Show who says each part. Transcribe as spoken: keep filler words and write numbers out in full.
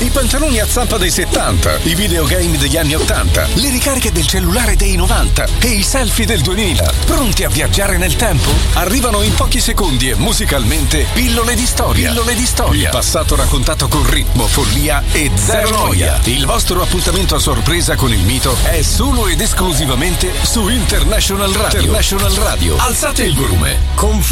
Speaker 1: i pantaloni a zampa dei settanta, i videogame degli anni ottanta, le ricariche del cellulare dei novanta e i selfie del duemila. Pronti a viaggiare nel tempo? Arrivano in pochi secondi e musicalmente Pillole di storia. Pillole di storia. Il passato raccontato con ritmo, follia e zero noia. Il vostro appuntamento a sorpresa con il mito è solo ed esclusivamente su International Radio. International Radio. Alzate il volume. Con